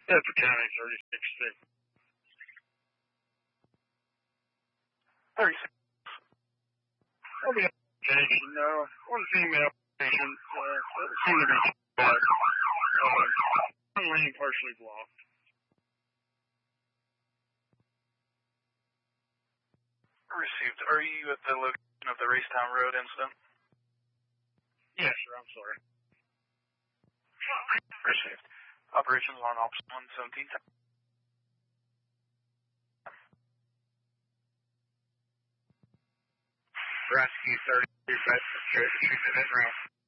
Bedford County 36-6. 36. I'll be application. One female patient seemed to be bad. One lane partially blocked. Received. Are you at the location of the Racetown Road incident? Yes, sir. I'm sorry. Received. Operations on Ops 117. Rescue 33, Bedford, treatment in route.